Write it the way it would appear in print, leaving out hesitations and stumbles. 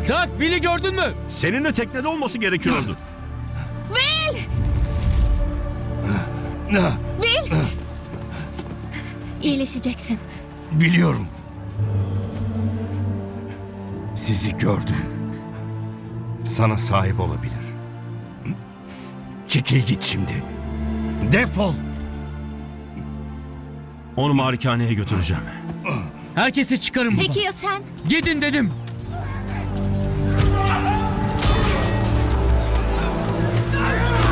Tak, Bill'i gördün mü? Seninle teknede olması gerekiyordu. Will! İyileşeceksin. Biliyorum. Sizi gördüm. Sana sahip olabilir. Çekil git şimdi. Defol. Onu malikaneye götüreceğim. Herkesi çıkarın buradan. Peki ya sen? Gidin dedim.